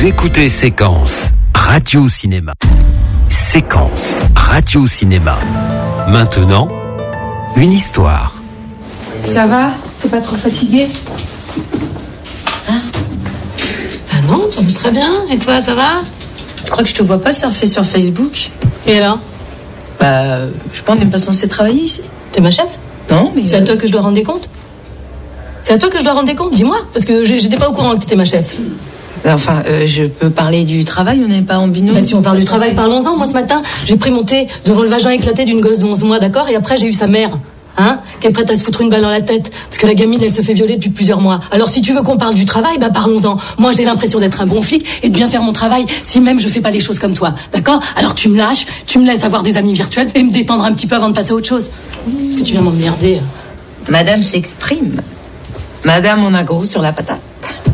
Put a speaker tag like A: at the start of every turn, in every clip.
A: Vous écoutez Séquence Radio Cinéma. Séquence Radio Cinéma. Maintenant, une histoire.
B: Ça va? T'es pas trop fatigué?
C: Hein? Ah non, ça va très bien. Et toi, ça va?
B: Je crois que je te vois pas surfer sur Facebook.
C: Et alors?
B: Je sais pas, on n'est pas censé travailler ici.
C: T'es ma chef?
B: Non, mais...
C: C'est à toi que je dois rendre des comptes? C'est à toi que je dois rendre des comptes, dis-moi. Parce que j'étais pas au courant que t'étais ma chef.
B: Enfin, je peux parler du travail, on n'est pas en binôme.
C: Bah, si on parle du travail, parlons-en. Moi, ce matin, j'ai pris mon thé devant le vagin éclaté d'une gosse de 11 mois, d'accord? Et après, j'ai eu sa mère, qui est prête à se foutre une balle dans la tête. Parce que la gamine, elle se fait violer depuis plusieurs mois. Alors, si tu veux qu'on parle du travail, parlons-en. Moi, j'ai l'impression d'être un bon flic et de bien faire mon travail, si même je fais pas les choses comme toi, d'accord? Alors, tu me lâches, tu me laisses avoir des amis virtuels et me détendre un petit peu avant de passer à autre chose. Parce que tu viens m'emmerder.
B: Madame s'exprime. Madame, on a gros sur la patate.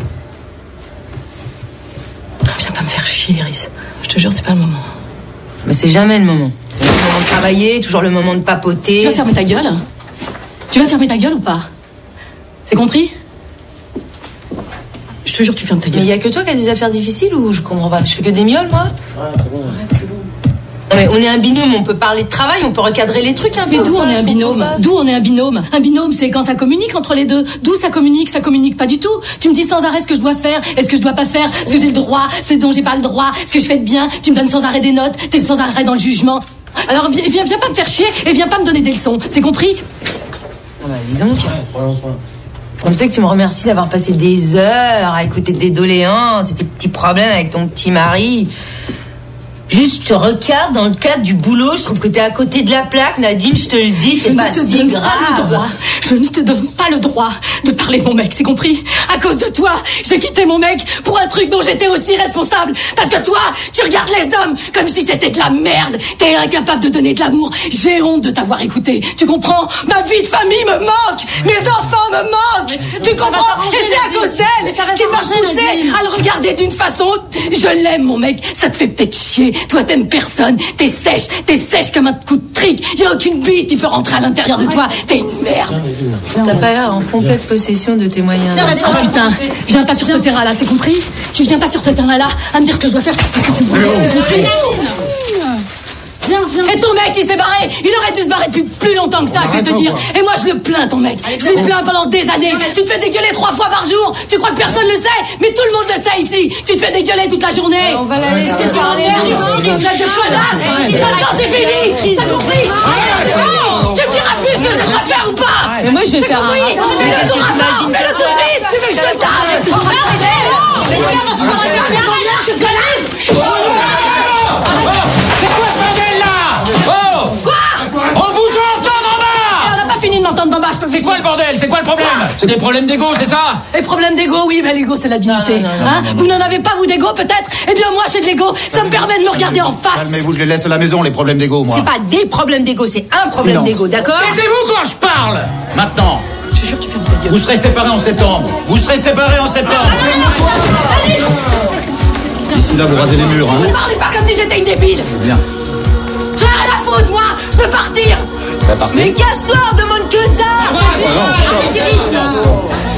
C: Viens pas me faire chier, Iris. Je te jure, c'est pas le moment.
B: Mais c'est jamais le moment. Le moment de travailler, toujours le moment de papoter.
C: Tu vas fermer ta gueule? Tu vas fermer ta gueule ou pas? C'est compris? Je te jure, tu fermes ta gueule.
B: Mais il y a que toi qui as des affaires difficiles ou je comprends pas? Je fais que des mioles, moi?
D: Ouais, c'est bon.
B: Arrête, c'est bon. Non mais on est un binôme, on peut parler de travail, on peut recadrer les trucs un peu.
C: Mais d'où on est un binôme? D'où on est un binôme? Un binôme, c'est quand ça communique entre les deux. D'où ça communique pas du tout. Tu me dis sans arrêt ce que je dois faire et ce que je dois pas faire, ce que j'ai le droit, ce dont j'ai pas le droit, ce que je fais de bien. Tu me donnes sans arrêt des notes, t'es sans arrêt dans le jugement. Alors viens pas me faire chier et viens pas me donner des leçons, c'est compris?
B: Ah bah dis donc. Comme ça que tu me remercies d'avoir passé des heures à écouter tes doléances et tes petits problèmes avec ton petit mari. Juste, je te recadre dans le cadre du boulot, je trouve que t'es à côté de la plaque, Nadine, je te le dis, c'est pas si grave.
C: Je ne te donne pas le droit de parler de mon mec, c'est compris? À cause de toi, j'ai quitté mon mec pour un truc dont j'étais aussi responsable. Parce que toi, tu regardes les hommes comme si c'était de la merde. T'es incapable de donner de l'amour. J'ai honte de t'avoir écouté. Tu comprends? Ma vie de famille me manque. Mes enfants me manquent. Tu comprends? Et c'est à cause d'elle qui m'a poussé à le regarder d'une façon. Je l'aime, mon mec. Ça te fait peut-être chier. Toi, t'aimes personne. T'es sèche comme un coup de trick. Y a aucune bite qui peut rentrer à l'intérieur de toi. T'es une merde.
B: T'as pas l'air en complète possession de tes moyens.
C: Oh putain, viens pas sur ce terrain-là, c'est compris? Tu viens pas sur ce terrain-là à me dire ce que je dois faire parce que tu me c'est compris? Viens. Et ton mec, il s'est barré. Il aurait dû se barrer depuis plus longtemps que ça, je vais te dire. Et moi, je le plains, ton mec. Je le plains pendant des années. Tu te fais dégueuler 3 fois par jour. Tu crois que personne le sait? Mais tout le monde le sait ici. Tu te fais dégueuler toute la journée.
B: On va la laisser parler.
C: Maintenant, c'est fini. T'as compris? Tu me diras plus ce que je dois faire ou pas?
B: Mais moi, je vais faire un...
C: Fais-le tout de suite. Tu veux que je te tape?
D: C'est quoi le bordel? C'est quoi le problème? C'est des problèmes d'ego, c'est ça?
C: Les problèmes d'ego, oui, mais l'ego c'est la dignité.
B: Non.
C: Vous n'en avez pas, vous, d'ego, peut-être? Eh bien, moi, j'ai de l'ego. Ça me permet de me regarder en face.
D: Calmez-vous, je les laisse à la maison, les problèmes d'ego, moi.
B: C'est pas des problèmes d'ego, c'est un problème d'ego, d'accord?
D: Taisez-vous quand je parle! Maintenant,
C: Je te jure, tu fermes ta gueule.
D: vous serez séparés en septembre. D'ici là, vous rasez les murs,
C: Ne parlez pas comme si j'étais une débile.
D: Bien.
C: J'ai rien à foutre, moi. Je peux partir.
D: Bah, partez.
B: Mais casse-toi, on demande que ça!
D: Non, stop.